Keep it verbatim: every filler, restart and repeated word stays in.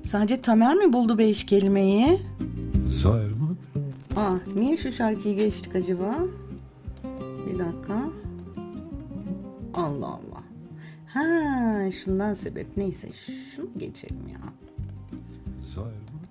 Sadece Tamer mi buldu beş kelimeyi? Sayılmadı. Aa, niye şu şarkıyı geçtik acaba? Bir dakika. Allah Allah. Ha, şundan sebep. Neyse şunu geçelim ya. Sayılmadı.